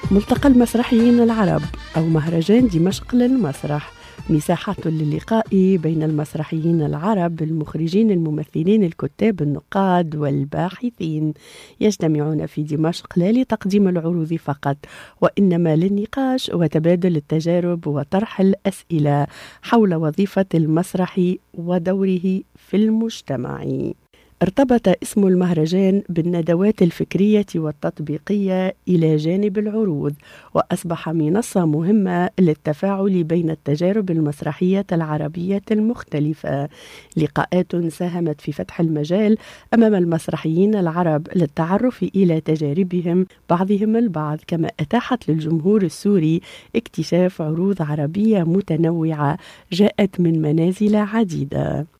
ملتقى المسرحيين العرب أو مهرجان دمشق للمسرح، مساحة للقاء بين المسرحيين العرب، المخرجين، الممثلين، الكتاب، النقاد والباحثين، يجتمعون في دمشق لا لتقديم العروض فقط، وإنما للنقاش وتبادل التجارب وطرح الأسئلة حول وظيفة المسرح ودوره في المجتمع. ارتبط اسم المهرجان بالندوات الفكرية والتطبيقية إلى جانب العروض، وأصبح منصة مهمة للتفاعل بين التجارب المسرحية العربية المختلفة. لقاءات ساهمت في فتح المجال أمام المسرحيين العرب للتعرف إلى تجاربهم بعضهم البعض، كما أتاحت للجمهور السوري اكتشاف عروض عربية متنوعة جاءت من منازل عديدة.